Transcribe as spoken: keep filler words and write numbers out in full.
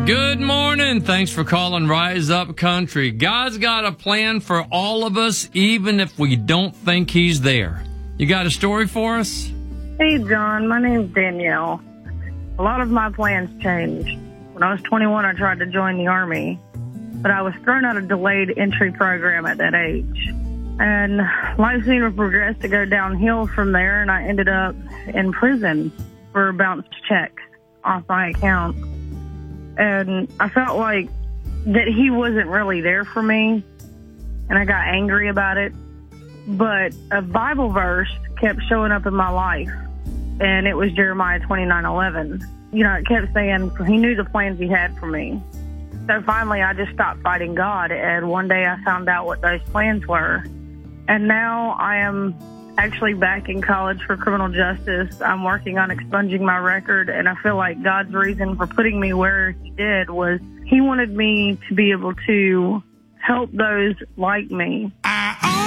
Good morning. Thanks for calling Rise Up Country. God's got a plan for all of us, even if we don't think he's there. You got a story for us? Hey, John. My name's Danielle. A lot of my plans changed. When I was twenty-one, I tried to join the Army, but I was thrown out a delayed entry program at that age. And life seemed to progress to go downhill from there, and I ended up in prison for bounced checks off my account. And I felt like that he wasn't really there for me, and I got angry about it. But a Bible verse kept showing up in my life, and it was Jeremiah twenty-nine eleven. You know, it kept saying he knew the plans he had for me. So finally, I just stopped fighting God, and one day I found out what those plans were. And now I am actually back in college for criminal justice. I'm working on expunging my record, and I feel like God's reason for putting me where he did was he wanted me to be able to help those like me.